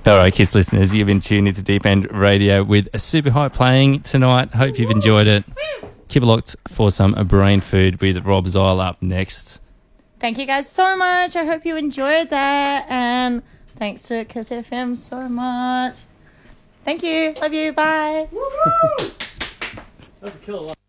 All right, Kiss listeners, you've been tuned into Deep End Radio with a Super High playing tonight. Hope you've enjoyed it. Keep it locked for some brain food with Rob Zile up next. Thank you guys so much. I hope you enjoyed that. And thanks to Kiss FM so much. Thank you. Love you. Bye. That's a killer.